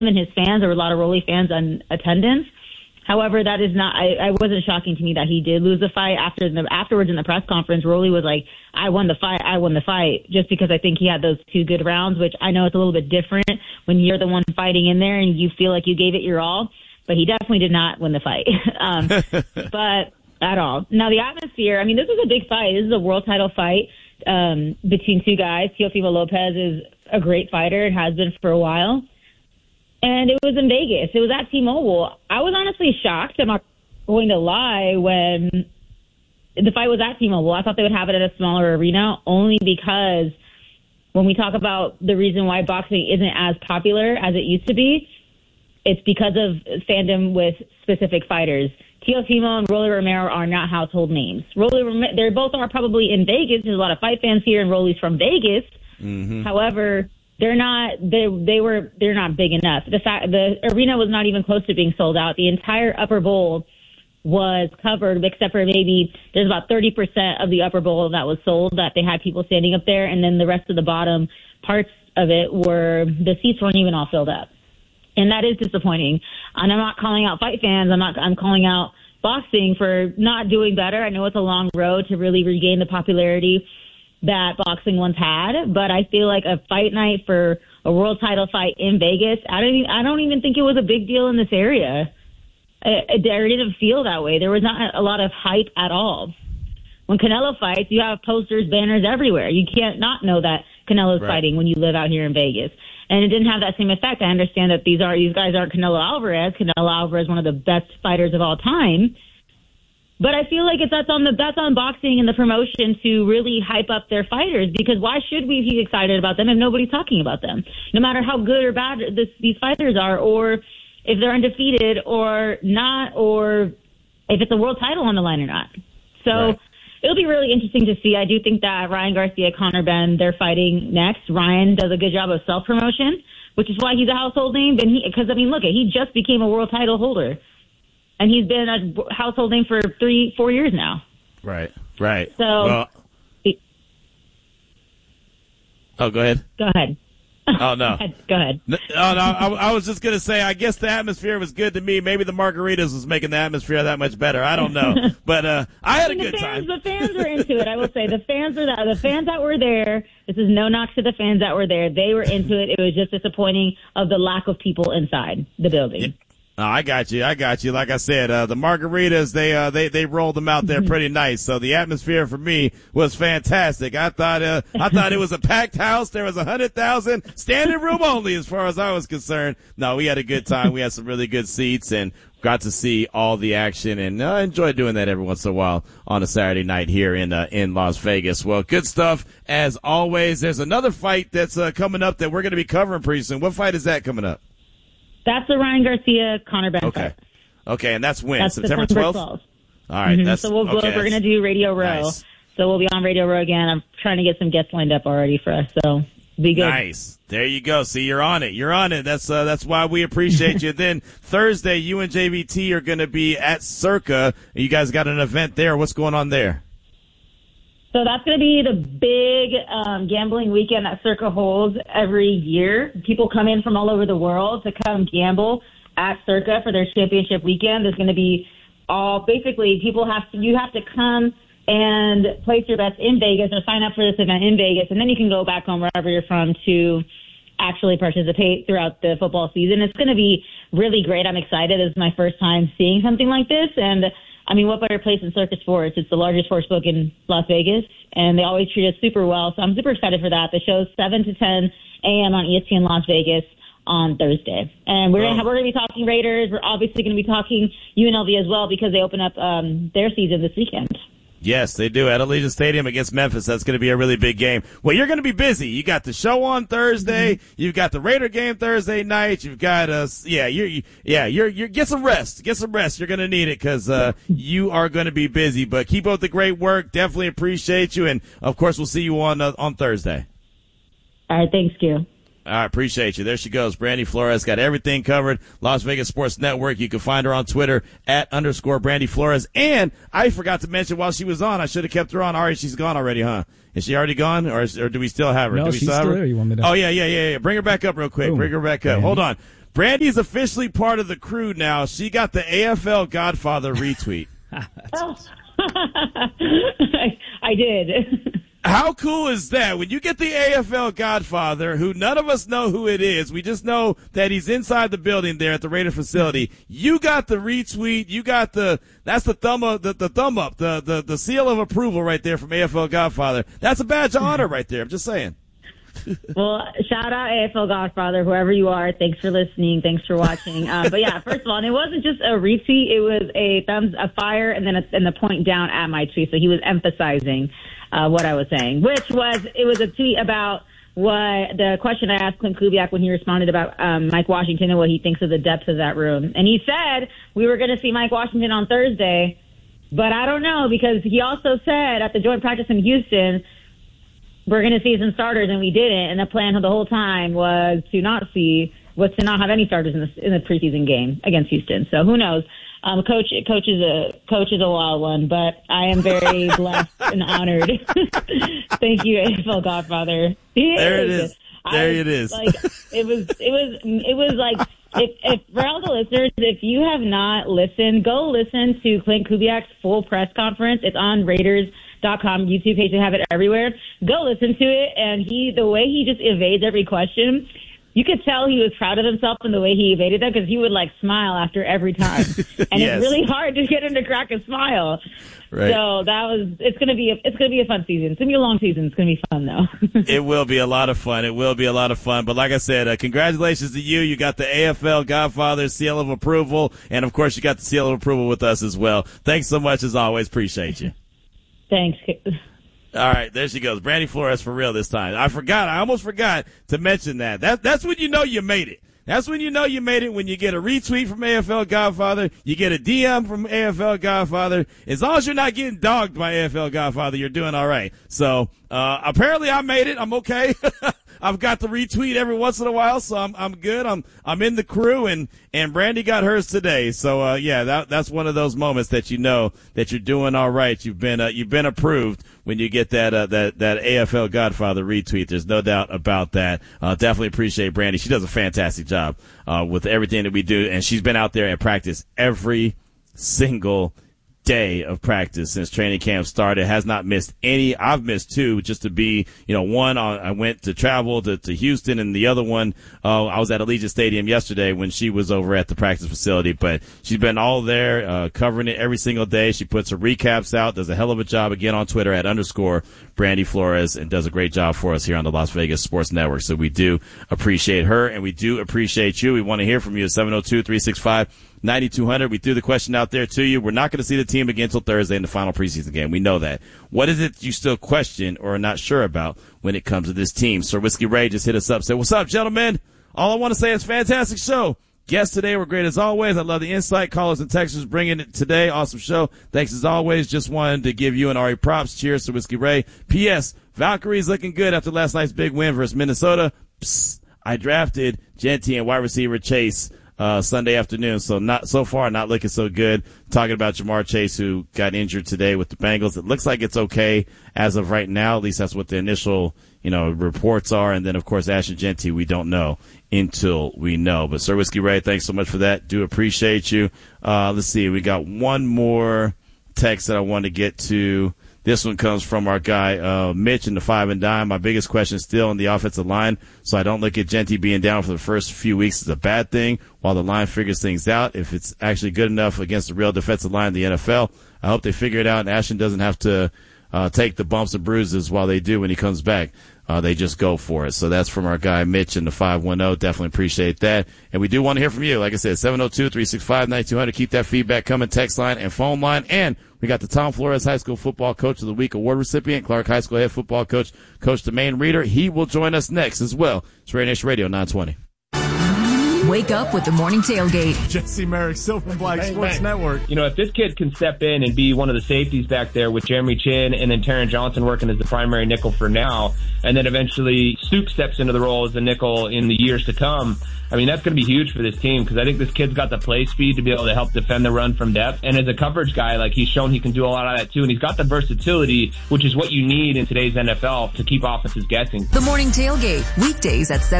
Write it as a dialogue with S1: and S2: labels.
S1: and his fans. There were a lot of Rolly fans in attendance. However, that is not. I wasn't shocking to me that he did lose the fight. Afterwards in the press conference, Rolly was like, "I won the fight," just because I think he had those 2 good rounds. Which I know it's a little bit different when you're the one fighting in there and you feel like you gave it your all. But he definitely did not win the fight. But at all. Now the atmosphere. I mean, this is a big fight. This is a world title fight between 2 guys. Teofimo Lopez is a great fighter. It has been for a while. And it was in Vegas. It was at T-Mobile. I was honestly shocked. I'm not going to lie. When the fight was at T-Mobile, I thought they would have it at a smaller arena, only because when we talk about the reason why boxing isn't as popular as it used to be, it's because of fandom with specific fighters. Teofimo and Rolly Romero are not household names. They both are probably in Vegas. There's a lot of fight fans here, and Rolly's from Vegas. Mm-hmm. However, they're not big enough. The arena was not even close to being sold out. The entire upper bowl was covered, except for maybe there's about 30% of the upper bowl that was sold, that they had people standing up there, and then the rest of the bottom parts of it the seats weren't even all filled up. And that is disappointing. And I'm not calling out fight fans. I'm calling out boxing for not doing better. I know it's a long road to really regain the popularity that boxing once had, but I feel like a fight night for a world title fight in Vegas, I don't even think it was a big deal in this area. It didn't feel that way. There was not a lot of hype at all. When Canelo fights, you have posters, banners everywhere. You can't not know that Canelo's fighting when you live out here in Vegas. And it didn't have that same effect. I understand that these guys aren't Canelo Alvarez. Canelo Alvarez, one of the best fighters of all time. But I feel like that's on boxing and the promotion to really hype up their fighters, because why should we be excited about them if nobody's talking about them? No matter how good or bad these fighters are, or if they're undefeated or not, or if it's a world title on the line or not. So it'll be really interesting to see. I do think that Ryan Garcia, Conor Benn, they're fighting next. Ryan does a good job of self-promotion, which is why he's a household name. Because he just became a world title holder. And he's been a household name for 3-4 years now. Right. So.
S2: Go ahead.
S1: Go ahead.
S2: Oh, no.
S1: Go ahead.
S2: No, I was just going to say, I guess the atmosphere was good to me. Maybe the margaritas was making the atmosphere that much better. I don't know. But I had a good time.
S1: The fans were into it, I will say. The fans that were there, this is no knock to the fans that were there. They were into it. It was just disappointing of the lack of people inside the building.
S2: Yeah. Oh, I got you. Like I said, the margaritas, they rolled them out there pretty nice. So the atmosphere for me was fantastic. I thought it was a packed house. There was 100,000 standing room only as far as I was concerned. No, we had a good time. We had some really good seats and got to see all the action, and I enjoy doing that every once in a while on a Saturday night here in Las Vegas. Well, good stuff as always. There's another fight that's coming up that we're going to be covering pretty soon. What fight is that coming up?
S1: That's the Ryan Garcia, Conor Benn fight.
S2: Okay, and that's when?
S1: That's
S2: September 12th?
S1: All
S2: right.
S1: Mm-hmm. So we're going to do Radio Row.
S2: Nice.
S1: So we'll be on Radio Row again. I'm trying to get some guests lined up already for us, so be good.
S2: Nice. There you go. See, you're on it. That's why we appreciate you. Then Thursday, you and JVT are going to be at Circa. You guys got an event there. What's going on there?
S1: So that's going to be the big gambling weekend that Circa holds every year. People come in from all over the world to come gamble at Circa for their championship weekend. There's going to be you have to come and place your bets in Vegas or sign up for this event in Vegas, and then you can go back home wherever you're from to actually participate throughout the football season. It's going to be really great. I'm excited. This is my first time seeing something like this, and I mean, what better place than Circa Sports? It's the largest sports book in Las Vegas, and they always treat us super well. So I'm super excited for that. The show's 7 to 10 a.m. on ESPN Las Vegas on Thursday. And we're going to be talking Raiders. We're obviously going to be talking UNLV as well because they open up their season this weekend.
S2: Yes, they do at Allegiant Stadium against Memphis. That's going to be a really big game. Well, you're going to be busy. You got the show on Thursday. You've got the Raider game Thursday night. You've got you get some rest. Get some rest. You're going to need it because you are going to be busy. But keep up the great work. Definitely appreciate you, and of course, we'll see you on Thursday.
S1: All right, thanks, Q.
S2: All right, appreciate you. There she goes. Brandy Flores got everything covered. Las Vegas Sports Network. You can find her on Twitter @_Brandy Flores. And I forgot to mention while she was on, I should have kept her on. All right, she's gone already, huh? Is she already gone, or do we still have her?
S3: No,
S2: do we
S3: she's
S2: still have her?
S3: there. You want me to?
S2: Oh, yeah. Bring her back up real quick.
S3: Boom.
S2: Bring her back up. Hold on. Brandy's officially part of the crew now. She got the AFL Godfather retweet.
S1: I did.
S2: How cool is that? When you get the AFL Godfather, who none of us know who it is, we just know that he's inside the building there at the Raider facility. You got the retweet. You got that's the thumb up, the thumb up, the seal of approval right there from AFL Godfather. That's a badge of honor right there. I'm just saying.
S1: Well, shout out AFL Godfather, whoever you are. Thanks for listening. Thanks for watching. But yeah, first of all, and it wasn't just a retweet. It was a fire and then the point down at my tweet. So he was emphasizing what I was saying, it was a tweet about what the question I asked Clint Kubiak when he responded about Mike Washington and what he thinks of the depth of that room. And he said we were going to see Mike Washington on Thursday, but I don't know, because he also said at the joint practice in Houston, we're going to see some starters, and we didn't. And the plan the whole time was to not have any starters in the preseason game against Houston. So who knows? Coach is a wild one, but I am very blessed and honored. Thank you, AFL Godfather.
S2: There it is. It is.
S1: Like it was like if for all the listeners, if you have not listened, go listen to Clint Kubiak's full press conference. It's on Raiders.com YouTube page. They have it everywhere. Go listen to it, and the way he just evades every question. You could tell he was proud of himself in the way he evaded that, because he would smile after every time, and
S2: yes.
S1: It's really hard to get him to crack a smile.
S2: Right.
S1: So it's gonna be a fun season. It's gonna be a long season. It's gonna be fun though.
S2: It will be a lot of fun. It will be a lot of fun. But like I said, congratulations to you. You got the AFL Godfather seal of approval, and of course you got the seal of approval with us as well. Thanks so much as always. Appreciate you.
S1: Thanks.
S2: All right, there she goes. Brandy Flores for real this time. I almost forgot to mention that. That's when you know you made it. That's when you know you made it, when you get a retweet from AFL Godfather, you get a DM from AFL Godfather. As long as you're not getting dogged by AFL Godfather, you're doing all right. So apparently I made it. I'm okay. I've got the retweet every once in a while, so I'm good. I'm in the crew, and Brandy got hers today. So that's one of those moments that you know that you're doing all right. You've been approved when you get that AFL Godfather retweet. There's no doubt about that. Definitely appreciate Brandy. She does a fantastic job with everything that we do, and she's been out there at practice every single day of practice since training camp started. Has not missed any. I've missed two, just to be, one I went to travel to Houston, and the other one, I was at Allegiant Stadium yesterday when she was over at the practice facility. But she's been all there, covering it every single day. She puts her recaps out, does a hell of a job again on Twitter at _Brandy Flores, and does a great job for us here on the Las Vegas Sports Network. So we do appreciate her, and we do appreciate you. We want to hear from you at 702-365-9200. We threw the question out there to you. We're not going to see the team again until Thursday in the final preseason game. We know that. What is it you still question or are not sure about when it comes to this team? Sir Whiskey Ray just hit us up. Say, what's up, gentlemen? All I want to say is fantastic show. Guests today were great as always. I love the insight. Callers and texters bringing it today. Awesome show. Thanks as always. Just wanted to give you and Ari props. Cheers to Whiskey Ray. P.S. Valkyrie's looking good after last night's big win versus Minnesota. Psst. I drafted Genty and wide receiver Chase Sunday afternoon, so not looking so good. Talking about Jamar Chase, who got injured today with the Bengals. It looks like it's okay as of right now. At least that's what the initial, reports are. And then, of course, Ashton Genty, we don't know until we know. But Sir Whiskey Ray, thanks so much for that. Do appreciate you. Let's see. We got one more text that I want to get to. This one comes from our guy, Mitch in the 5 and Dime. My biggest question is still on the offensive line, so I don't look at Genty being down for the first few weeks as a bad thing while the line figures things out. If it's actually good enough against the real defensive line in the NFL, I hope they figure it out and Ashton doesn't have to take the bumps and bruises while they do when he comes back. They just go for it. So that's from our guy Mitch in the 510. Definitely appreciate that. And we do want to hear from you. Like I said, 702-365-9200. Keep that feedback coming. Text line and phone line. And we got the Tom Flores High School Football Coach of the Week award recipient, Clark High School head football coach, Coach Demaine Reeder. He will join us next as well. It's Raider Nation Radio 920.
S3: Wake up with the morning tailgate.
S4: Jesse Merrick, Silver and Black Sports Network.
S5: If this kid can step in and be one of the safeties back there with Jeremy Chin and then Taron Johnson working as the primary nickel for now, and then eventually Stoop steps into the role as the nickel in the years to come, that's going to be huge for this team because I think this kid's got the play speed to be able to help defend the run from depth. And as a coverage guy, he's shown he can do a lot of that too. And he's got the versatility, which is what you need in today's NFL to keep offenses guessing.
S3: The morning tailgate, weekdays at 7.